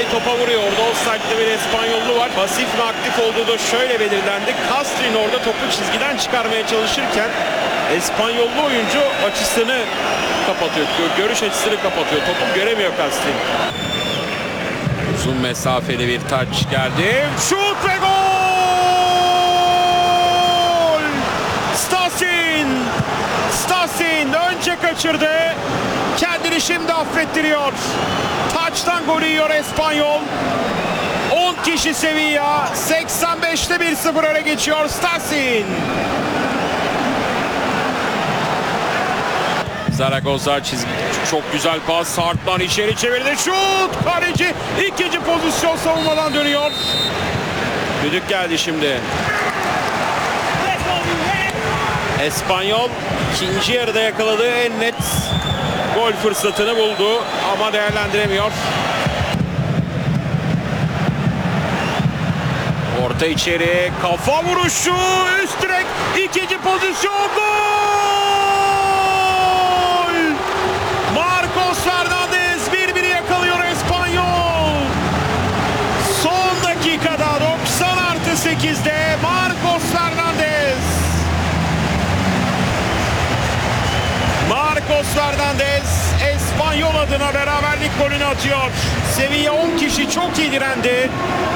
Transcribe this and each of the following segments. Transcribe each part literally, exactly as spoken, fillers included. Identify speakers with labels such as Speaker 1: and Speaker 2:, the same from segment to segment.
Speaker 1: topa vuruyor. Orada offside'de bir İspanyollu var. Pasif mi aktif olduğu da şöyle belirlendi. Castrin orada topu çizgiden çıkarmaya çalışırken İspanyollu oyuncu açısını kapatıyor. Görüş açısını kapatıyor. Topu göremiyor Castrin. Uzun mesafeli bir taç geldi. Şut ve gol! Stasin! Stasin önce kaçırdı. Kendini şimdi affettiriyor. Taçtan golü yiyor İspanyol. on kişi Sevilla. seksen beşte bir sıfır öne geçiyor Stasin. Zaragoza çizgi. Çok güzel pas. Sartman içeri çevirdi. Şut! Kaleci ikinci pozisyon savunmadan dönüyor. Düdük geldi şimdi. İspanyol ikinci yarıda yakaladığı en net gol fırsatını buldu ama değerlendiremiyor. Orta içeri, kafa vuruşu, üst direk, ikinci pozisyon, gol! Marcos Fernandez bir biri yakalıyor İspanyol. Son dakikada doksan artı sekizde Marcos Fernandez. Marcos Fernandez İspanyol adına beraberlik golünü atıyor. Sevilla on kişi çok iyi direndi.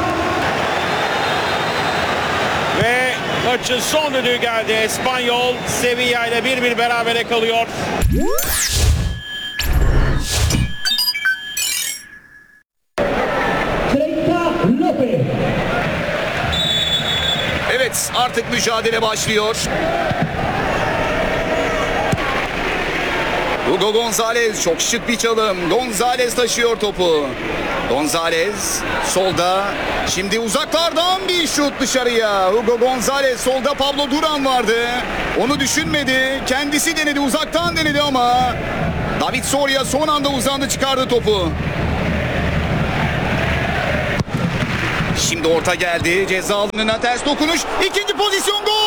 Speaker 1: Ve maçın son düdüğü geldi. İspanyol Sevilla ile bir bir berabere kalıyor.
Speaker 2: Evet, artık mücadele başlıyor. Hugo Gonzalez, çok şık bir çalım. Gonzalez taşıyor topu. Gonzalez solda. Şimdi uzaklardan bir şut dışarıya. Hugo Gonzalez solda, Pablo Duran vardı. Onu düşünmedi. Kendisi denedi, uzaktan denedi ama David Soria son anda uzandı, çıkardı topu. Şimdi orta geldi. Ceza alanına ters dokunuş. İkinci pozisyon, gol!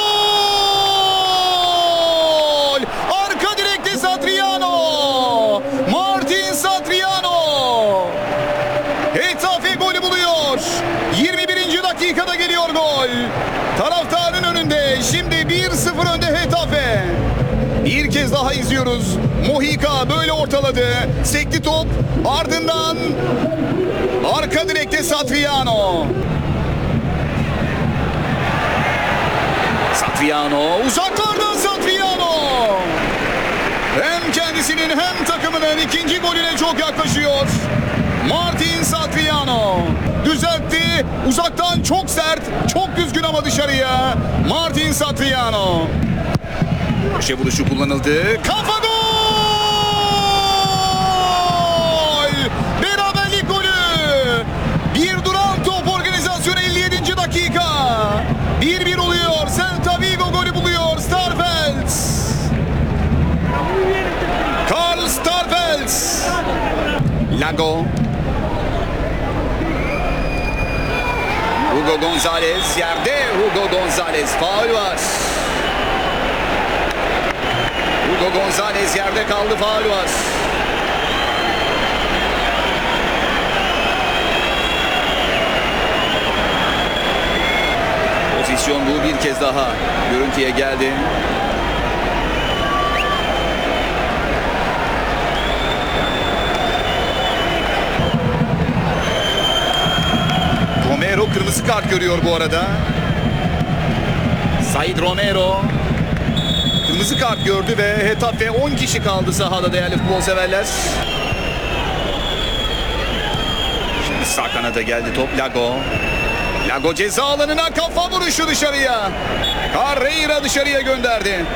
Speaker 2: Arka direkte Satriano. Martin Satriano. Hetafe golü buluyor. yirmi birinci dakikada geliyor gol. Taraftarın önünde. Şimdi bir sıfır önde Hetafe. Bir kez daha izliyoruz. Mojica böyle ortaladı. Sekti top. Ardından arka direkte Satriano. Satriano. Uzaklardan Satriano. Hem kendisinin hem takımının ikinci golüne çok yaklaşıyor. Martin Satriano. Düzeltti. Uzaktan çok sert. Çok düzgün ama dışarıya. Martin Satriano. Köşe vuruşu kullanıldı. Kafa gol! Beraberlik golü. Bir duran top, organizasyon elli yedinci dakika. bir bir oluyor. Celta Vigo golü buluyor. Starfelt. Karl Starfelt. Lago. Hugo Gonzalez yerde. Hugo Gonzalez, faul var. Hugo Gonzalez yerde kaldı, faul var. Pozisyon bu, bir kez daha görüntüye geldi. Romero kırmızı kart görüyor bu arada. Said Romero kırmızı kart gördü ve Hetafe on kişi kaldı sahada değerli futbol severler. Şimdi sağ kanada geldi top. Lago. Lago ceza alanına, kafa vuruşu dışarıya. Carreira dışarıya gönderdi.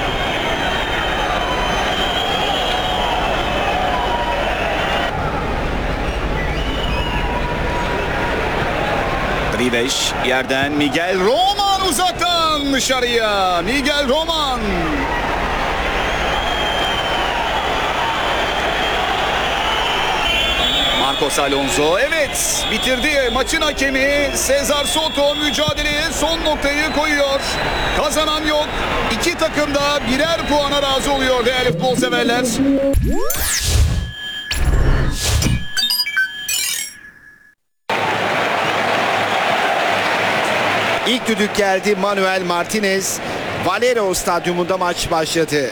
Speaker 2: Triveş yerden, Miguel Roman uzaktan dışarıya. Miguel Roman. Marcos Alonso, evet, bitirdi. Maçın hakemi Cesar Soto mücadeleye son noktayı koyuyor. Kazanan yok. İki takım da birer puana razı oluyor değerli futbol severler.
Speaker 3: İlk düdük geldi. Manuel Martinez. Valero Stadyumunda maç başladı.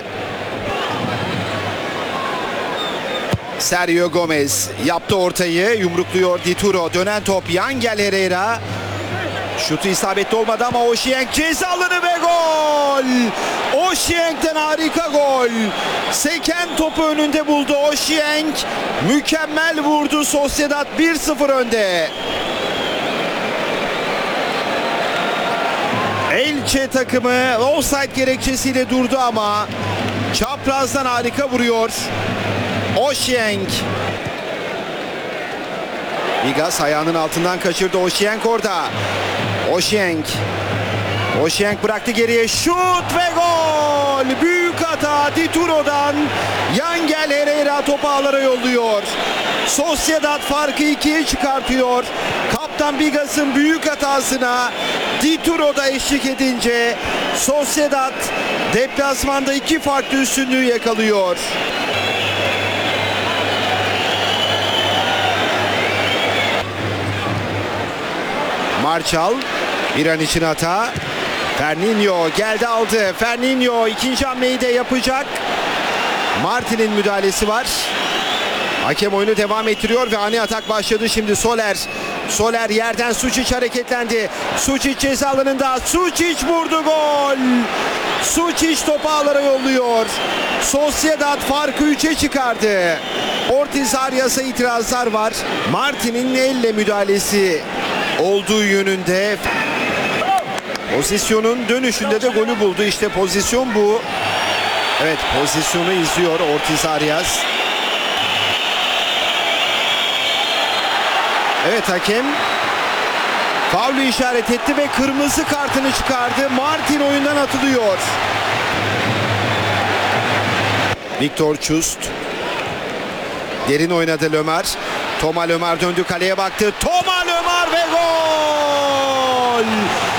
Speaker 3: Sergio Gomez yaptı ortayı. Yumrukluyor Dituro. Dönen top Yangel Herrera. Şutu isabetli olmadı ama Oshieng ceza alanı ve gol. Oshieng'den harika gol. Seken topu önünde buldu Oshieng. Mükemmel vurdu. Sociedad bir sıfır önde. Elche takımı offside gerekçesiyle durdu ama çaprazdan harika vuruyor. Oshieng. Vigas ayağının altından kaçırdı. Oshieng orada. Oshieng. Oshieng bıraktı geriye. Şut ve gol. Büyük hata Dituro'dan. Yangel Herrera topu ağlara yolluyor. Sociedad farkı ikiye çıkartıyor. Kaptan Vigas'ın büyük hatasına Dituro da eşlik edince Sociedad deplasmanda iki farklı üstünlüğü yakalıyor. Marçal bir an için hata. Fernandinho geldi aldı. Fernandinho ikinci hamleyi de yapacak. Martin'in müdahalesi var. Hakem oyunu devam ettiriyor ve ani atak başladı şimdi. Soler. Soler yerden Sučić hareketlendi. Sučić ceza alanında. Sučić vurdu, gol. Sučić topu ağlara yolluyor. Sociedad farkı üçe çıkardı. Ortiz Arias'a itirazlar var. Martin'in elle müdahalesi olduğu yönünde. Pozisyonun dönüşünde de golü buldu. İşte pozisyon bu. Evet, pozisyonu izliyor Ortiz Arias. Evet, hakem faulü işaret etti ve kırmızı kartını çıkardı. Martin oyundan atılıyor. Viktor Çust. Derin oynadı Lömer. Thomas Lömer döndü kaleye baktı. Thomas Lömer ve gol!